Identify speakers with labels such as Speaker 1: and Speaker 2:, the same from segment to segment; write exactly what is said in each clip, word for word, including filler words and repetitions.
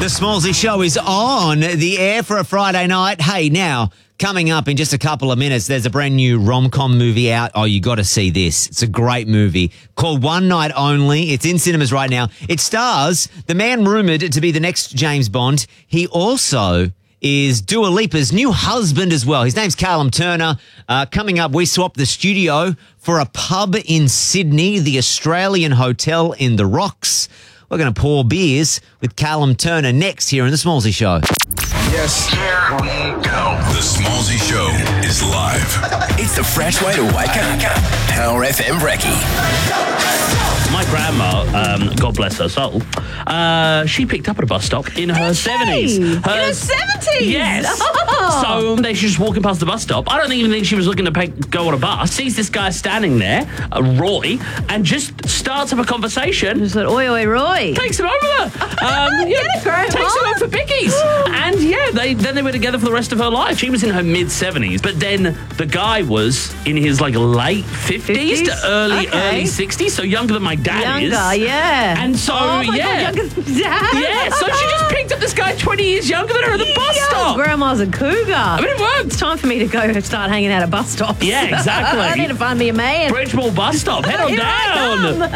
Speaker 1: The Smallsy Show is on the air for a Friday night. Hey, now, coming up in just a couple of minutes, there's a brand new rom-com movie out. Oh, you got to see this. It's a great movie called One Night Only. It's in cinemas right now. It stars the man rumoured to be the next James Bond. He also is Dua Lipa's new husband as well. His name's Callum Turner. Uh, coming up, we swap the studio for a pub in Sydney, the Australian Hotel in the Rocks. We're going to pour beers with Callum Turner next here on The Smallsy Show.
Speaker 2: Yes.
Speaker 3: Here we go.
Speaker 4: The Smallsy Show is live.
Speaker 5: It's the fresh way to wake up. Power F M Brekkie.
Speaker 6: My grandma, um, God bless her soul, uh, she picked up at a bus stop in her seventies.
Speaker 7: In her seventies?
Speaker 6: Yes.
Speaker 7: Oh.
Speaker 6: So one day she's just walking past the bus stop. I don't even think she was looking to pay, go on a bus. Sees this guy standing there, uh, Roy, and just starts up a conversation.
Speaker 7: Just like, oi, oi, Roy.
Speaker 6: Takes him over. Um, yeah,
Speaker 7: Get it, Grandma.
Speaker 6: takes him over for bickies. And yeah, they then they were together for the rest of her life. She was in her mid seventies, but then the guy was in his like late fifties to early
Speaker 7: Okay.
Speaker 6: early sixties, so younger than my dad
Speaker 7: Younger,
Speaker 6: is.
Speaker 7: yeah.
Speaker 6: And so
Speaker 7: oh, my
Speaker 6: yeah,
Speaker 7: God, younger than Dad.
Speaker 6: yeah. So she just picked up this guy twenty years younger than her at the bus
Speaker 7: Yo,
Speaker 6: stop.
Speaker 7: Grandma's a cougar.
Speaker 6: I mean, it worked.
Speaker 7: It's time for me to go start hanging out at bus stops.
Speaker 6: Yeah, exactly.
Speaker 7: I need to find me a man.
Speaker 6: Bridgemore bus stop. Head on
Speaker 7: Here I
Speaker 6: down.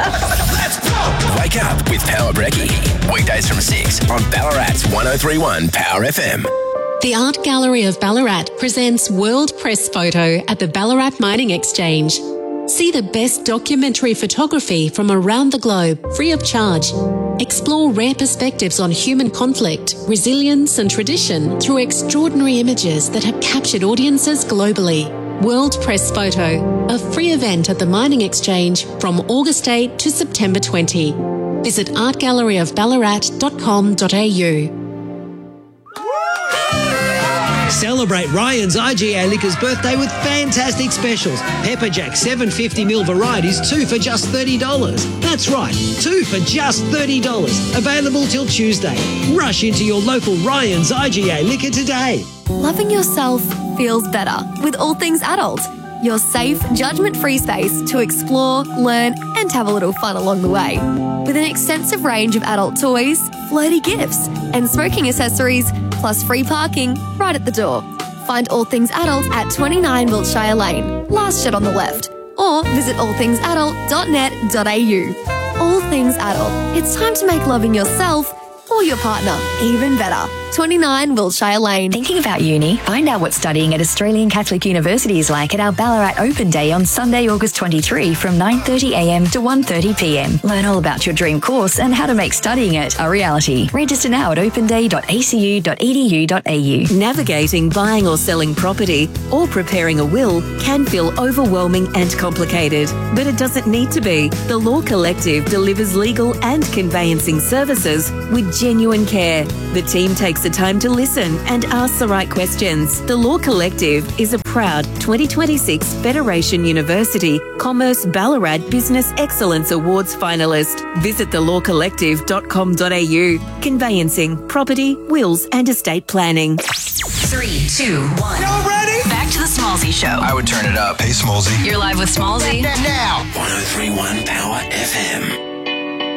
Speaker 7: come.
Speaker 5: Wake up with Power Brekkie. Weekdays from six on Ballarat's one oh three point one Power F M.
Speaker 8: The Art Gallery of Ballarat presents World Press Photo at the Ballarat Mining Exchange. See the best documentary photography from around the globe, free of charge. Explore rare perspectives on human conflict, resilience and tradition through extraordinary images that have captured audiences globally. World Press Photo, a free event at the Mining Exchange from August eighth to September twentieth. Visit art gallery of ballarat dot com dot a u.
Speaker 9: Celebrate Ryan's I G A Liquors birthday with fantastic specials. Pepper Jack seven fifty milliliter varieties, two for just thirty dollars. That's right, two for just thirty dollars. Available till Tuesday. Rush into your local Ryan's I G A Liquor today.
Speaker 10: Loving yourself feels better with All Things Adult. Your safe, judgment-free space to explore, learn and have a little fun along the way. With an extensive range of adult toys, flirty gifts and smoking accessories, plus free parking right at the door. Find All Things Adult at twenty-nine Wiltshire Lane, last shed on the left, or visit all things adult dot net dot a u. All Things Adult. It's time to make loving yourself or your partner even better. twenty-nine Wiltshire Lane.
Speaker 11: Thinking about uni? Find out what studying at Australian Catholic University is like at our Ballarat Open Day on Sunday, August twenty-third from nine thirty a m to one thirty p m. Learn all about your dream course and how to make studying it a reality. Register now at open day dot a c u dot e d u dot a u.
Speaker 12: Navigating buying or selling property or preparing a will can feel overwhelming and complicated, but it doesn't need to be. The Law Collective delivers legal and conveyancing services with genuine care. The team takes the time to listen and ask the right questions. The Law Collective is a proud twenty twenty-six Federation University Commerce Ballarat Business Excellence Awards finalist. Visit the law collective dot com dot a u. Conveyancing, property, wills and estate planning.
Speaker 11: Three, two, one.
Speaker 2: Y'all ready?
Speaker 11: Back to the Smallsy Show.
Speaker 5: I would turn it up.
Speaker 4: Hey, Smallsy.
Speaker 11: You're live with Smallsy.
Speaker 2: That now.
Speaker 5: one oh three point one Power F M.